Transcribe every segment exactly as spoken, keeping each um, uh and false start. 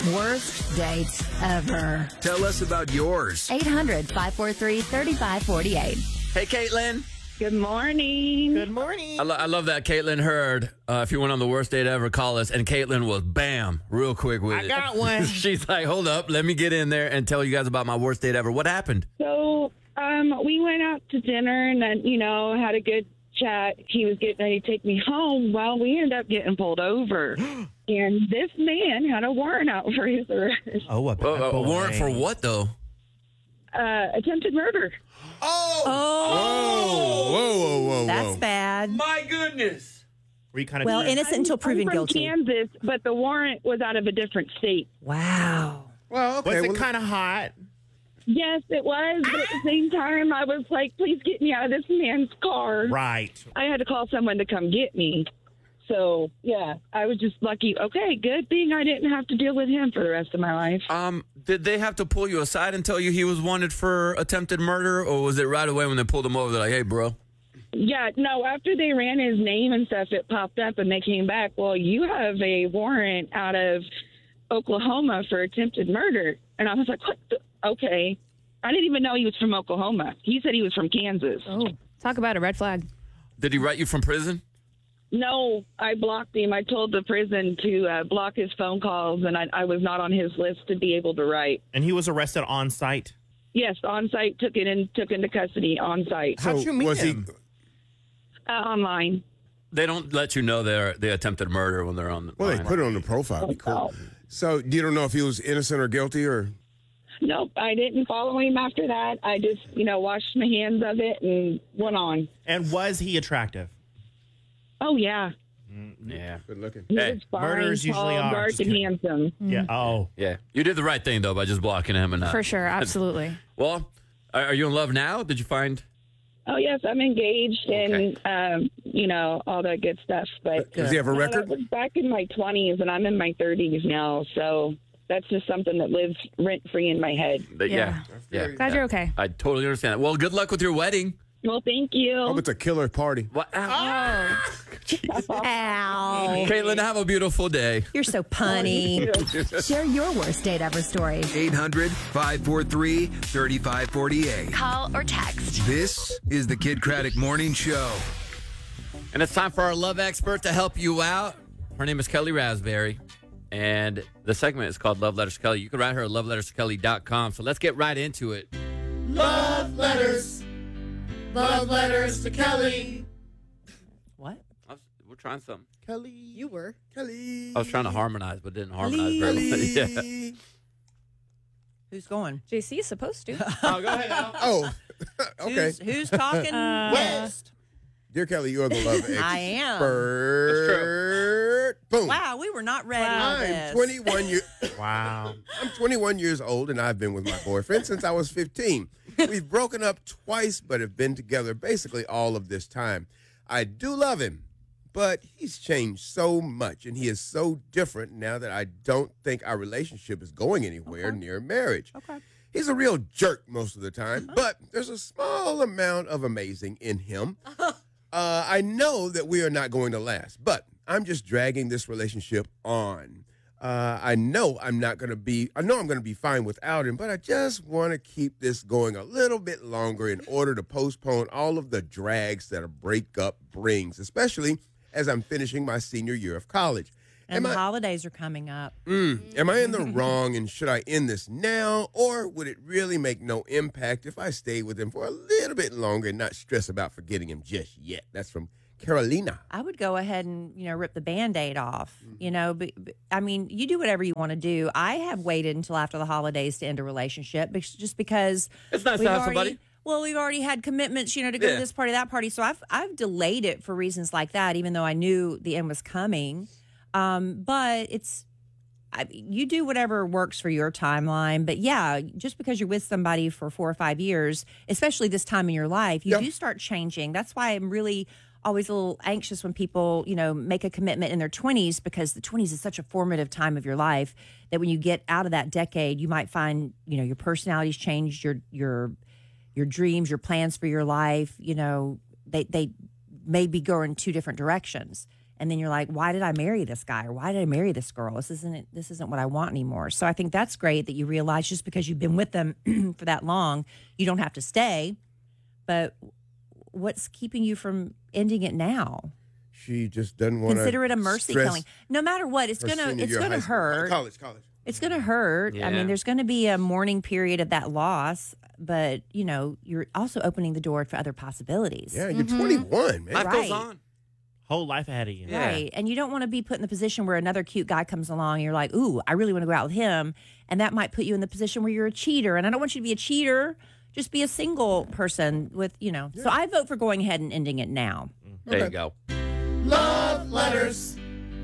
Worst date ever. Tell us about yours. eight hundred, five four three, three five four eight. Hey, Caitlin. Good morning. Good morning. I, lo- I love that Caitlin heard. Uh, if you went on the worst date ever, call us. And Caitlin was bam, real quick with I it. got one. She's like, hold up, let me get in there and tell you guys about my worst date ever. What happened? So um, we went out to dinner and then, you know, had a good chat. He was getting ready to take me home. Well, we ended up getting pulled over. And this man had a warrant out for his arrest. Oh, a, Uh, a warrant for what, though? Uh, attempted murder. Oh! Oh, Whoa, whoa, whoa, whoa. that's bad. My goodness. Were you kind of Well, doing- innocent until I'm proven from guilty. Kansas, but the warrant was out of a different state. Wow. Well, okay. Was it well, kind of hot? Yes, it was. But at the same time, I was like, please get me out of this man's car. Right. I had to call someone to come get me. So, yeah, I was just lucky. Okay, good thing I didn't have to deal with him for the rest of my life. Um, did they have to pull you aside and tell you he was wanted for attempted murder, or was it right away when they pulled him over? They're like, hey, bro. Yeah, no, after they ran his name and stuff, it popped up and they came back. Well, you have a warrant out of Oklahoma for attempted murder. And I was like, what the? Okay. I didn't even know he was from Oklahoma. He said he was from Kansas. Oh, talk about a red flag. Did he write you from prison? No, I blocked him. I told the prison to uh, block his phone calls, and I, I was not on his list to be able to write. And he was arrested on site? Yes, on site, took it in, took into custody on site. How'd you meet was him? Uh, online. They don't let you know they're they attempted murder when they're on the Well, they line. put it on the profile. Be cool. So you don't know if he was innocent or guilty, or? Nope, I didn't follow him after that. I just, you know, washed my hands of it and went on. And was he attractive? Oh, yeah. Yeah. Good looking. He Hey, was fine, murderers usually tall, are. dark, Just and kidding. handsome. Yeah. Oh. Yeah. You did the right thing, though, by just blocking him. and uh, For sure, absolutely. Well, are are you in love now? Did you find... Oh, yes, I'm engaged and, um, you know, all that good stuff. But Does he have a you know, record? that was back in my twenties, and I'm in my thirties now. So that's just something that lives rent-free in my head. That, yeah. Yeah. Yeah. Glad you're okay. I totally understand that. Well, good luck with your wedding. Well, thank you. Hope it's a killer party. What? Oh. Ow. Caitlin, have a beautiful day. You're so punny. Share your worst date ever story. eight hundred, five four three, three five four eight. Call or text. This is the Kid Craddock Morning Show. And it's time for our love expert to help you out. Her name is Kelly Raspberry. And the segment is called Love Letters to Kelly. You can write her at love letters to kelly dot com. So let's get right into it. Love letters. Love letters to Kelly. What? I was- We're trying something. Kelly. You were. Kelly. I was trying to harmonize, but didn't harmonize very well. Yeah. Who's going? J C is supposed to. Oh, go ahead, Al. Oh, okay. Who's, who's talking Uh, West? Dear Kelly, you are the love expert. I am. Boom. Wow, we were not ready on I'm this. twenty-one years. Wow. I'm twenty-one years old, and I've been with my boyfriend since I was fifteen. We've broken up twice, but have been together basically all of this time. I do love him, but he's changed so much, and he is so different now that I don't think our relationship is going anywhere Okay. near marriage. Okay. He's a real jerk most of the time, but there's a small amount of amazing in him. Uh, I know that we are not going to last, but I'm just dragging this relationship on. Uh, I know I'm not going to be, I know I'm going to be fine without him, but I just want to keep this going a little bit longer in order to postpone all of the drags that a breakup brings, especially as I'm finishing my senior year of college. And Am the I, holidays are coming up. mm, am I in the wrong, and should I end this now, or would it really make no impact if I stay with him for a little bit longer and not stress about forgetting him just yet? That's from Carolina. I would go ahead and, you know, rip the Band-Aid off, you know. But, but, I mean, you do whatever you want to do. I have waited until after the holidays to end a relationship bec- just because It's nice we've to have already- somebody. Well, we've already had commitments, you know, to go Yeah. to this party, that party. So I've I've delayed it for reasons like that, even though I knew the end was coming. Um, but it's, I, you do whatever works for your timeline. But yeah, just because you're with somebody for four or five years, especially this time in your life, you Yeah. do start changing. That's why I'm really always a little anxious when people, you know, make a commitment in their twenties, because the twenties is such a formative time of your life that when you get out of that decade, you might find, you know, your personality's changed, your your your dreams, your plans for your life, you know, they they may be going two different directions. and then you're like, why did I marry this guy, or why did I marry this girl? This isn't this isn't what I want anymore. So I think that's great that you realize just because you've been with them for that long, you don't have to stay. But what's keeping you from ending it now? She just doesn't want to Consider it a mercy killing. No matter what, it's gonna it's gonna hurt. College, college. It's gonna hurt. Yeah. I mean, there's gonna be a mourning period of that loss, but you know, you're also opening the door for other possibilities. Yeah, you're twenty-one, man. Life Right. goes on. Whole life ahead of you. Yeah. Right. And you don't want to be put in the position where another cute guy comes along and you're like, ooh, I really want to go out with him. And that might put you in the position where you're a cheater. And I don't want you to be a cheater. Just be a single person with, you know. So I vote for going ahead and ending it now. There you go. Love letters.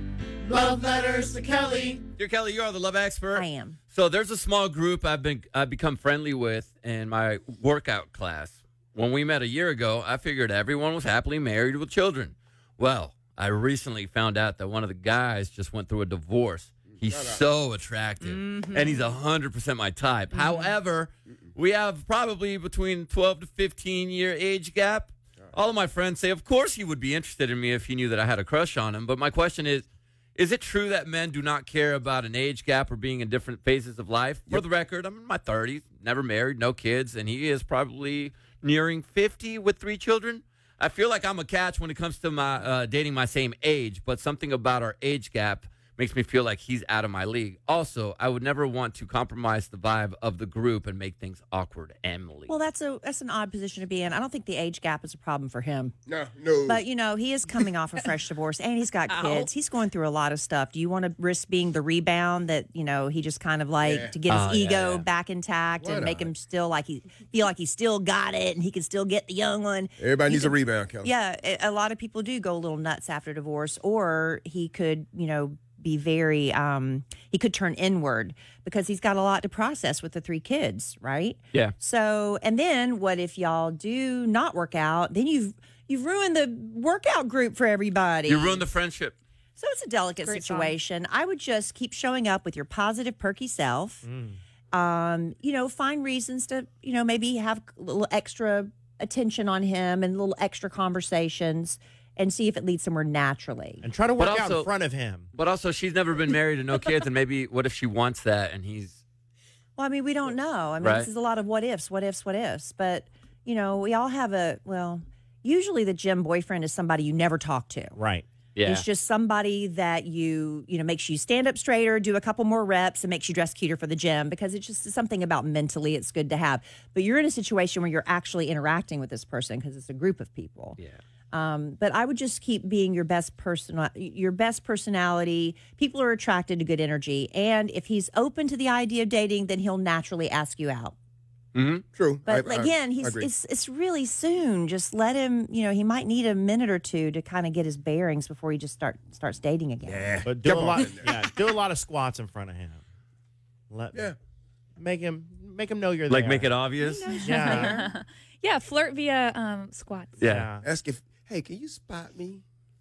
Love letters to Kelly. Dear Kelly, you are the love expert. I am. So there's a small group I've been I've become friendly with in my workout class. When we met a year ago, I figured everyone was happily married with children. Well, I recently found out that one of the guys just went through a divorce. He's so attractive, Mm-hmm. and he's one hundred percent my type. However, we have probably between twelve to fifteen year age gap. All of my friends say, of course he would be interested in me if he knew that I had a crush on him. But my question is, is it true that men do not care about an age gap or being in different phases of life? For the record, I'm in my thirties, never married, no kids, and he is probably nearing fifty with three children. I feel like I'm a catch when it comes to my uh, dating my same age, but something about our age gap makes me feel like he's out of my league. Also, I would never want to compromise the vibe of the group and make things awkward. Emily. Well, that's a that's an odd position to be in. I don't think the age gap is a problem for him. No, no. But, you know, he is coming off a fresh divorce and he's got kids. He's going through a lot of stuff. Do you want to risk being the rebound that, you know, he just kind of like Yeah. to get his Oh, yeah, ego yeah. back intact Why and make not? him still like he feel like he still got it and he can still get the young one? Everybody You needs a could- rebound, Kelly. Yeah, a a lot of people do go a little nuts after divorce, or he could, you know, be very, um, he could turn inward because he's got a lot to process with the three kids, right? Yeah. So, and then what if y'all do not work out? Then you've you've ruined the workout group for everybody. You ruined the friendship. So it's a delicate Great song. situation. I would just keep showing up with your positive, perky self. Um, you know, find reasons to, you know, maybe have a little extra attention on him and little extra conversations and see if it leads somewhere naturally. And try to work But out also- in front of him. But also, she's never been married and no kids, and maybe what if she wants that and he's Well, I mean, we don't know. I mean, Right. this is a lot of what ifs, what ifs, what ifs. But, you know, we all have a, well, usually the gym boyfriend is somebody you never talk to. Right. yeah. It's just somebody that you, you know, makes you stand up straighter, do a couple more reps, and makes you dress cuter for the gym because it's just something about mentally it's good to have. But you're in a situation where you're actually interacting with this person because it's a group of people. Yeah. Um, but I would just keep being your best person, your best personality. People are attracted to good energy, and if he's open to the idea of dating, then he'll naturally ask you out. Mm-hmm. True. But I- I- again, I he's agree. it's it's really soon. Just let him. You know, he might need a minute or two to kind of get his bearings before he just start starts dating again. Yeah. But do a Come on lot. in there. Yeah. Do a lot of squats in front of him. Let Yeah. make him make him know you're Like there. make it obvious. Yeah. Yeah, flirt via um, squats. Yeah. Ask if, hey, can you spot me?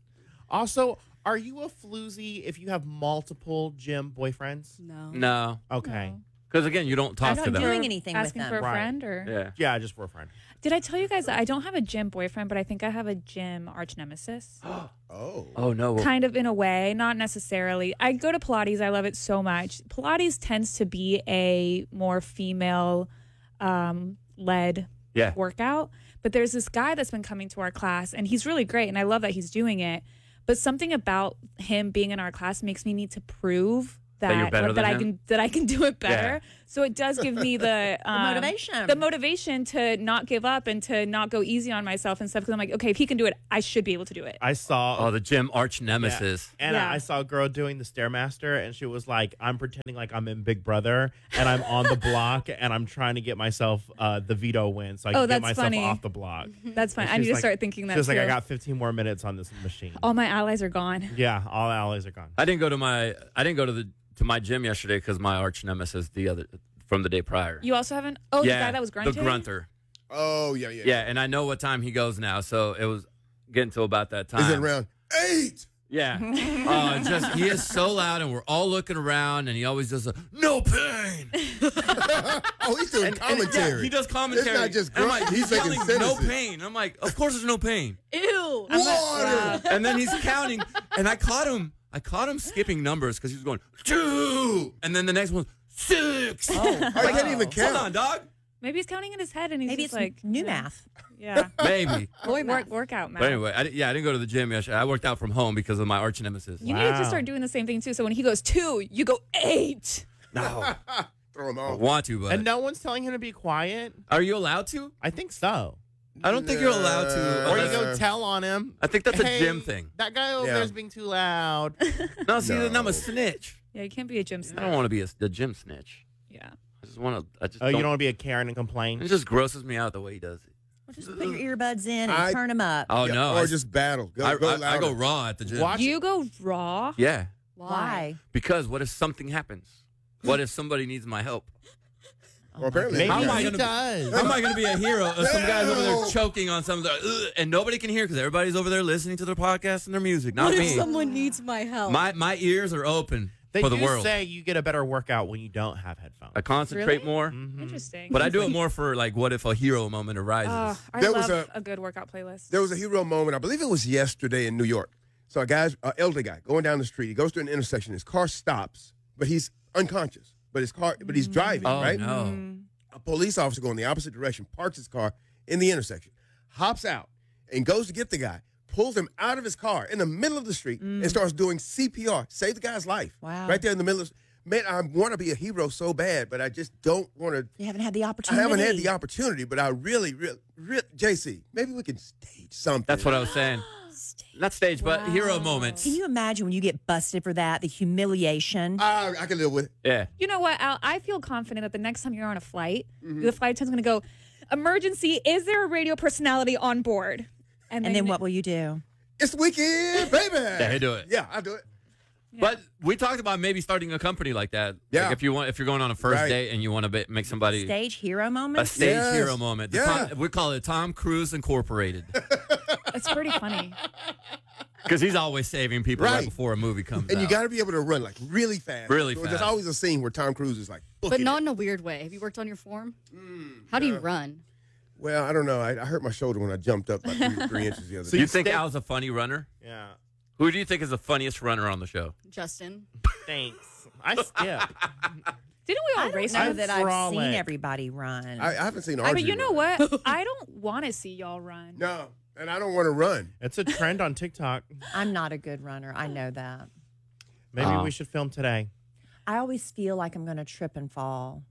Also, are you a floozy if you have multiple gym boyfriends? No. No, Okay. because again, you don't I'm talk not to them. doing anything with Asking them. for a Right. friend or Yeah. Yeah, just for a friend. did I tell you guys that I don't have a gym boyfriend, but I think I have a gym arch nemesis? Oh. Oh no. Well, Kind of in a way, not necessarily. I go to Pilates. I love it so much. Pilates tends to be a more female um, led Yeah. workout. But there's this guy that's been coming to our class, and he's really great, and I love that he's doing it. But something about him being in our class makes me need to prove that That you're better that than I him? can that I can do it better. Yeah. So it does give me the, um, motivation. the motivation to not give up and to not go easy on myself and stuff. Because I'm like, okay, if he can do it, I should be able to do it. I saw Oh, the gym arch Yeah. nemesis. And Yeah. I saw a girl doing the Stairmaster, and she was like, I'm pretending like I'm in Big Brother, and I'm on the block, and I'm trying to get myself uh, the veto win so I Oh, can get that's myself funny. off the block. That's fine. And I she need was to like- start thinking that She was too. like, I got fifteen more minutes on this machine. All my allies are gone. Yeah, all allies are gone. I didn't go to my I didn't go to the to my gym yesterday because my arch nemesis the other from the day prior. You also haven't. Oh, yeah, the guy that was grunting. the grunter. Oh, yeah, yeah. Yeah, and I know what time he goes now, so it was getting to about that time. Is it around eight? Yeah. Oh, it's just he is so loud, and we're all looking around, and he always does a no pain. Oh, he's doing And- and- commentary. yeah, he does commentary. It's not just And I'm grunt. like, He's he's making yelling, no sentences. pain. I'm like, of course there's no pain. Ew. Water. And then he's counting, and I caught him. I caught him skipping numbers because he was going two, and then the next one six. Oh, I can't even count. Hold on, dog. Maybe he's counting in his head and he's Maybe just it's like new you know, math. Yeah. Maybe. Boy math. Work, workout math. But anyway, I, di- yeah, I didn't go to the gym yesterday. I worked out from home because of my arch nemesis. You need to Wow. start doing the same thing too. So when he goes two, you go eight. No, Throw him I off. want to, but And no one's telling him to be quiet. are you allowed to? I think so. I don't think you're allowed to. Or you unless- go tell on him. I think that's a "Hey, gym thing. That guy over Yeah. there is being too loud. No, see, then I'm No. a snitch. Yeah, you can't be a gym I snitch. don't want to be a, the gym snitch. Yeah. I just want to. I just. Oh, you don't, don't want to be a Karen and complain? It just grosses me out the way he does it. Well, just put your earbuds in and I- turn them up. Oh Yeah, no! Or I, just battle. Go, I, go I, I louder. go raw at the gym. Watch- You go raw. Yeah, Why? because what if something happens? What if somebody needs my help? Or apparently, Maybe How am I he gonna be- does. How am I going to be a hero if some guy's over there choking on something "Ugh," and nobody can hear because everybody's over there listening to their podcast and their music, not What if me. someone needs my help? My my ears are open They for the do world. say you get a better workout when you don't have headphones. I concentrate Really? more, Mhm. Interesting. but I do it more for like, what if a hero moment arises? Oh, I There love was a, a- good workout playlist. there was a hero moment. I believe it was yesterday in New York. So a guy's uh, elder guy going down the street. He goes to an intersection. His car stops, but he's unconscious. But his car, but he's driving, oh right? no! A police officer going the opposite direction, parks his car in the intersection, hops out, and goes to get the guy, pulls him out of his car in the middle of the street, and starts doing C P R, save the guy's life. Wow. Right there in the middle of. Man, I want to be a hero so bad, but I just don't want to. You haven't had the I opportunity. haven't had the opportunity, but I really, really, really, J C, maybe we can stage something. That's what I was saying. Not stage, but hero moments. Can you imagine when you get busted for that, the humiliation? I, I can live with it. Yeah. You know what, Al? I feel confident that the next time you're on a flight, Mm-hmm. the flight attendant's going to go, emergency, is there a radio personality on board? and then what will you do? It's the weekend, baby. Yeah, do it. Yeah, I'll do it. But we talked about maybe starting a company like that. Yeah. Like if you want, if you're going on a first Right. date and you want to be, make somebody Stage hero a moment? stage Yes. hero moment. The Yeah. Tom- we call it Tom Cruise Incorporated It's pretty funny. because he's always saving people right, Right. before a movie comes And out. you got to be able to run like really fast. Really So fast. There's always a scene where Tom Cruise is like, but booking not it. in a weird way. Have you worked on your form? How do you run? Well, I don't know. I, I hurt my shoulder when I jumped up like three, three inches the other So day. you you think stay- Al's a funny runner? Yeah. Who do you think is the funniest runner on the show? Justin. Thanks. I skip. Didn't we all I don't race know I'm that I've seen frolic. everybody run. I, I haven't seen I Archie mean, you know run. what? I don't want to see y'all run. No, and I don't want to run. It's a trend on TikTok. I'm not a good runner. I know that. Maybe Oh. we should film today. I always feel like I'm going to trip and fall.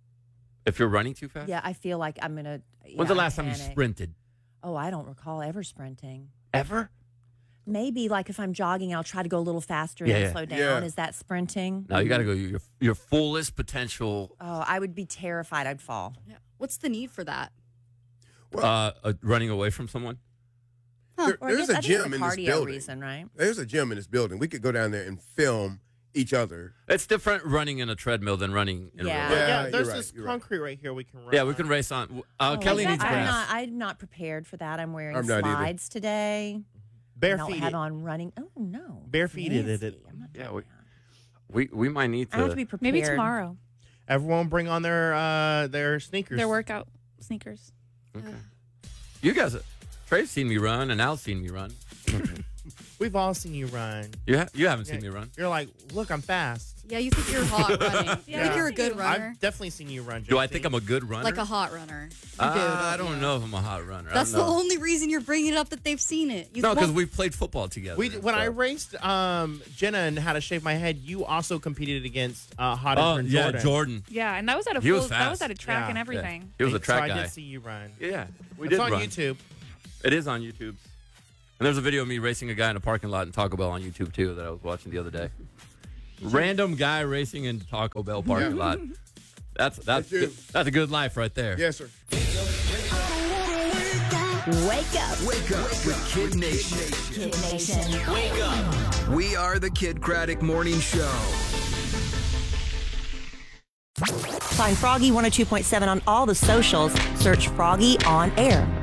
If you're running too fast? Yeah, I feel like I'm going to. When's the last time you sprinted? Oh, I don't recall ever sprinting. Ever? Maybe like if I'm jogging, I'll try to go a little faster and Yeah, then yeah. slow down. Yeah. Is that sprinting? No, you got to go your your fullest potential. Oh, I would be terrified I'd fall. Yeah. What's the need for that? Well, Uh, uh, running away from someone. there- Or I there's guess- a I think gym it's in a this cardio building. reason, right? There's a gym in this building. We could go down there and film each other. It's different running in a treadmill than running in Yeah. a But real life. yeah, you're there's right, this you're right. concrete right here we can run. Yeah, we can race on. Uh, Oh, Kelly is that- needs I'm grass. not, I'm not prepared for that. I'm wearing I'm not either. slides today. Bare I don't feet. have it. on running. Oh no, Bare feet it, it, Fancy. it. I'm not Yeah, doing we- that. We we might need I have to to. be prepared. Maybe tomorrow. Everyone bring on their uh their sneakers. Their workout sneakers. Okay. You guys, Trey's seen me run, and Al's seen me run. We've all seen you run. You ha- you haven't Yeah. seen me run. You're like, look, I'm fast. Yeah, you think you're hot running. You Yeah. think you're a good runner. I've definitely seen you run. Do I J T. think I'm a good runner? Like a hot runner. You Uh, do, I don't don't you? know if I'm a hot runner. I That's the don't know. only reason you're bringing it up that they've seen it. You No, because won't- we've played football together. We when I so. raced um, Jenna and how to shave my head, you also competed against uh, hot Oh intern yeah, Jordan. Jordan. Yeah, and that was at a He full, was that was fast. at a track Yeah. and Yeah. everything. He was a So track I guy. did see you run. Yeah, we It's did on run. YouTube. It is on YouTube. And there's a video of me racing a guy in a parking lot in Taco Bell on YouTube too that I was watching the other day. Random guy racing in Taco Bell parking lot. That's that's That's you. good, that's a good life right there. Yes, sir. Wake up, Wake up with Kid Nation. Kid Nation. Wake up. We are the Kid Craddock Morning Show. Find Froggy one oh two point seven on all the socials. Search Froggy on Air.